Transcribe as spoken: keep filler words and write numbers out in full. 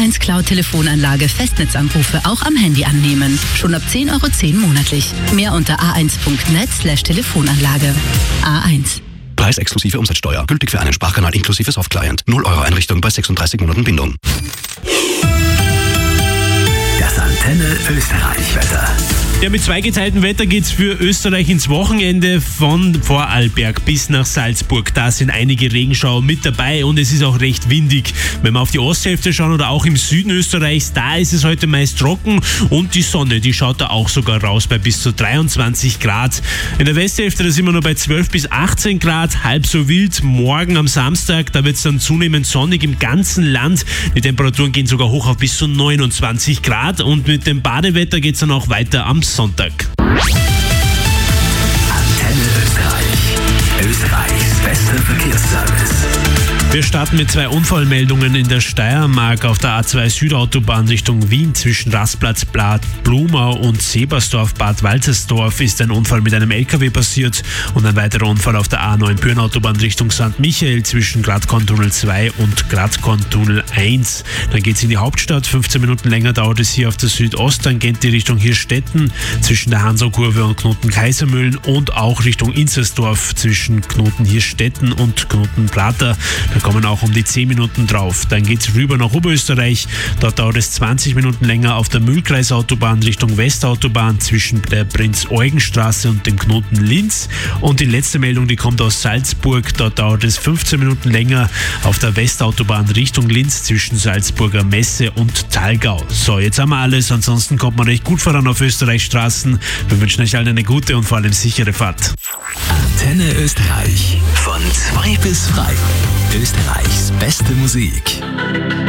eins Cloud-Telefonanlage Festnetzanrufe auch am Handy annehmen. Schon ab zehn Euro zehn monatlich. Mehr unter a eins punkt net slash Telefonanlage. A eins. Preis exklusive Umsatzsteuer. Gültig für einen Sprachkanal inklusive Softclient. null Euro Einrichtung bei sechsunddreißig Monaten Bindung. Das Antenne Österreich-Wetter. Ja, mit zweigeteiltem Wetter geht's für Österreich ins Wochenende von Vorarlberg bis nach Salzburg. Da sind einige Regenschauer mit dabei und es ist auch recht windig. Wenn wir auf die Osthälfte schauen oder auch im Süden Österreichs, da ist es heute meist trocken und die Sonne, die schaut da auch sogar raus bei bis zu dreiundzwanzig Grad. In der Westhälfte, da sind wir nur bei zwölf bis achtzehn Grad, halb so wild. Morgen am Samstag, da wird es dann zunehmend sonnig im ganzen Land. Die Temperaturen gehen sogar hoch auf bis zu neunundzwanzig Grad und mit dem Badewetter geht's dann auch weiter am Sonntag. Antenne Österreich. Österreichs bester Verkehrsservice. Wir starten mit zwei Unfallmeldungen in der Steiermark auf der A zwei Südautobahn Richtung Wien. Zwischen Rastplatz Bad Blumau und Sebersdorf Bad Waltersdorf ist ein Unfall mit einem L K W passiert und ein weiterer Unfall auf der A neun Bürenautobahn Richtung Sankt Michael zwischen Gradkorntunnel zwei und Gradkorntunnel eins. Dann geht es in die Hauptstadt. fünfzehn Minuten länger dauert es hier auf der Südosttangente Richtung Hirstetten zwischen der Hansaukurve und Knoten Kaisermühlen und auch Richtung Inzersdorf zwischen Knoten Hirstetten und Knoten Prater. Da kommen auch um die zehn Minuten drauf. Dann geht's rüber nach Oberösterreich. Dort dauert es zwanzig Minuten länger auf der Mühlkreisautobahn Richtung Westautobahn zwischen der Prinz-Eugen-Straße und dem Knoten Linz. Und die letzte Meldung, die kommt aus Salzburg. Dort dauert es fünfzehn Minuten länger auf der Westautobahn Richtung Linz zwischen Salzburger Messe und Thalgau. So, jetzt haben wir alles. Ansonsten kommt man recht gut voran auf Österreichs Straßen. Wir wünschen euch allen eine gute und vor allem sichere Fahrt. Antenne Österreich. Von zwei bis frei. Österreichs beste Musik.